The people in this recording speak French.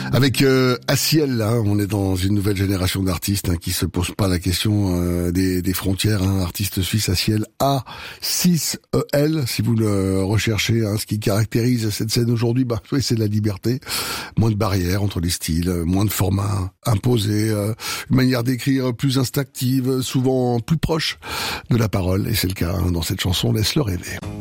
Avec Aciel, hein, on est dans une nouvelle génération d'artistes qui se posent pas la question des frontières. Artiste suisse Aciel A6EL, si vous le recherchez. Ce qui caractérise cette scène aujourd'hui, oui, c'est la liberté, moins de barrières entre les styles, moins de formats imposés, une manière d'écrire plus instinctive, souvent plus proche de la parole. Et c'est le cas dans cette chanson, Laisse-le rêver.